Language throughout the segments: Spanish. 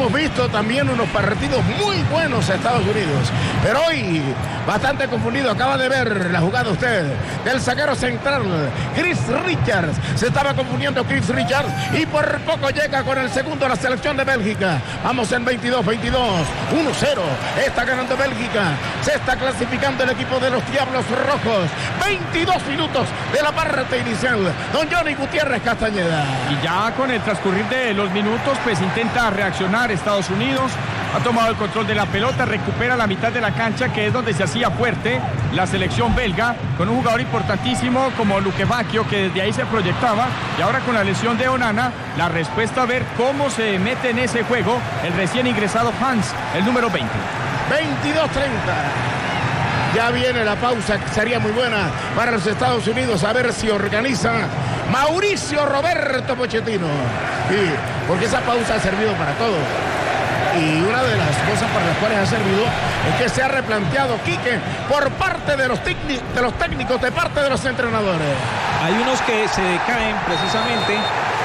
hemos visto también unos partidos muy buenos a Estados Unidos. Pero hoy, bastante confundido, acaba de ver la jugada usted del zaguero central, Chris Richards. Se estaba confundiendo Chris Richards y por poco llega con el segundo a la selección de Bélgica. Vamos en 22-22, 1-0. Está ganando Bélgica. Se está clasificando el equipo de los Diablos Rojos. 22 minutos de la parte inicial. Don Johnny Gutiérrez Castañeda. Y ya con el transcurrir de los minutos, pues intenta reaccionar Estados Unidos. Ha tomado el control de la pelota, recupera la mitad de la cancha, que es donde se hacía fuerte la selección belga, con un jugador importantísimo como Luque Bacchio, que desde ahí se proyectaba. Y ahora con la lesión de Onana, la respuesta a ver cómo se mete en ese juego el recién ingresado Hans, el número 20. 22-30. Ya viene la pausa, que sería muy buena para los Estados Unidos, a ver si organiza Mauricio Roberto Pochettino. Sí, porque esa pausa ha servido para todo. Y una de las cosas para las cuales ha servido es que se ha replanteado, Quique, por parte de los técnicos, de parte de los entrenadores. Hay unos que se decaen precisamente.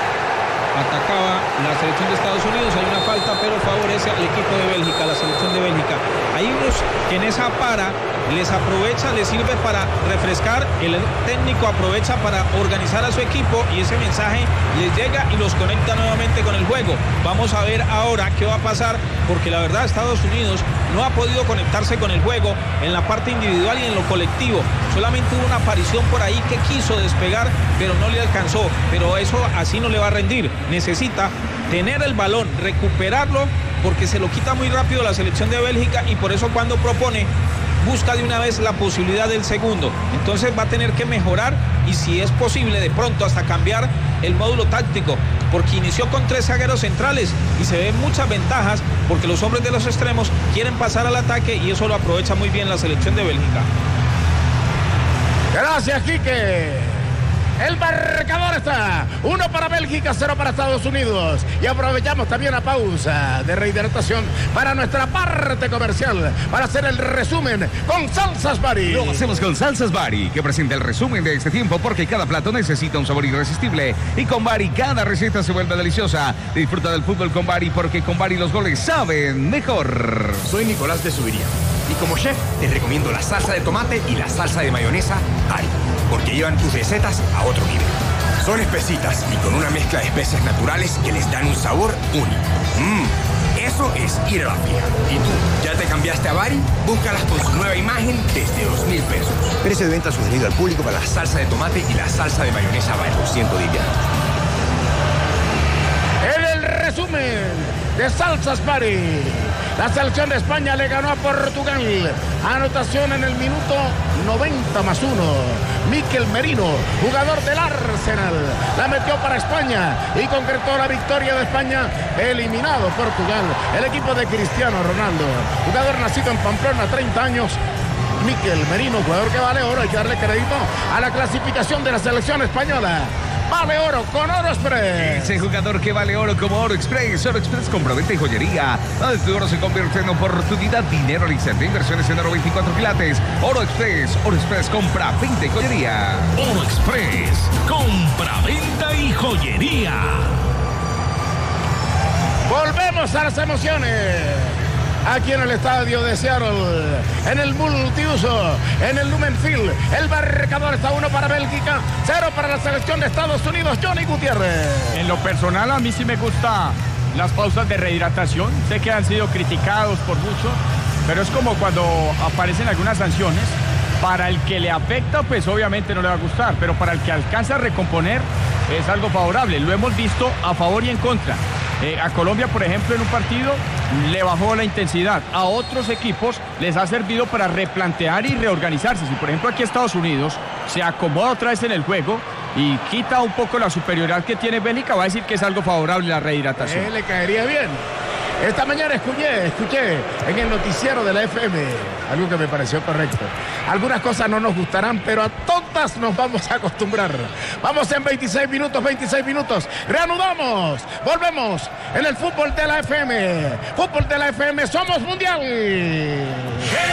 Atacaba la selección de Estados Unidos, hay una falta, pero favorece al equipo de Bélgica, la selección de Bélgica. Hay unos que en esa para les aprovecha, les sirve para refrescar, el técnico aprovecha para organizar a su equipo y ese mensaje les llega y los conecta nuevamente con el juego. Vamos a ver ahora qué va a pasar, porque la verdad Estados Unidos no ha podido conectarse con el juego en la parte individual y en lo colectivo. Solamente hubo una aparición por ahí que quiso despegar, pero no le alcanzó. Pero eso así no le va a rendir. Necesita tener el balón, recuperarlo, porque se lo quita muy rápido la selección de Bélgica y por eso cuando propone busca de una vez la posibilidad del segundo. Entonces va a tener que mejorar y si es posible de pronto hasta cambiar el módulo táctico, porque inició con 3 zagueros centrales y se ven muchas ventajas porque los hombres de los extremos quieren pasar al ataque y eso lo aprovecha muy bien la selección de Bélgica. Gracias, Quique. El marcador está 1 para Bélgica, 0 para Estados Unidos. Y aprovechamos también la pausa de rehidratación para nuestra parte comercial, para hacer el resumen con Salsas Bari. Lo hacemos con Salsas Bari, que presenta el resumen de este tiempo, porque cada plato necesita un sabor irresistible. Y con Bari cada receta se vuelve deliciosa. Disfruta del fútbol con Bari, porque con Bari los goles saben mejor. Soy Nicolás de Subiría y como chef te recomiendo la salsa de tomate y la salsa de mayonesa Bari, porque llevan tus recetas a otro nivel. Son espesitas y con una mezcla de especias naturales que les dan un sabor único. Eso es ir a la fija. ¿Y tú, ya te cambiaste a Bari? Búscalas con su nueva imagen desde 2.000 pesos. Precio de venta sugerido al público para la salsa de tomate y la salsa de mayonesa Bari. 200 días. En el resumen de Salsas Bari, la selección de España le ganó a Portugal. Anotación en el minuto 90+1. Mikel Merino, jugador del Arsenal, la metió para España y concretó la victoria de España, eliminado Portugal. El equipo de Cristiano Ronaldo, jugador nacido en Pamplona, 30 años. Mikel Merino, jugador que vale oro, hay que darle crédito a la clasificación de la selección española. Vale oro con Oro Express. Ese jugador que vale oro como Oro Express. Oro Express, compra-venta y joyería. Tu oro se convierte en oportunidad, dinero, licencia, inversiones en oro 24 quilates. Oro Express, compra-venta y joyería. Oro Express, compra-venta y joyería. Volvemos a las emociones. Aquí en el estadio de Seattle, en el multiuso, en el Lumen Field. El marcador está 1 para Bélgica, 0 para la selección de Estados Unidos. Johnny Gutiérrez. En lo personal a mí sí me gusta las pausas de rehidratación. Sé que han sido criticados por muchos, pero es como cuando aparecen algunas sanciones. Para el que le afecta, pues obviamente no le va a gustar, pero para el que alcanza a recomponer es algo favorable. Lo hemos visto a favor y en contra. A Colombia, por ejemplo, en un partido le bajó la intensidad. A otros equipos les ha servido para replantear y reorganizarse. Si, por ejemplo, aquí Estados Unidos se acomoda otra vez en el juego y quita un poco la superioridad que tiene Bélgica, va a decir que es algo favorable la rehidratación. Le caería bien. Esta mañana escuché en el noticiero de la FM algo que me pareció correcto. Algunas cosas no nos gustarán, pero a todas nos vamos a acostumbrar. Vamos en 26 minutos. Reanudamos. Volvemos en el fútbol de la FM. Fútbol de la FM. Somos mundial.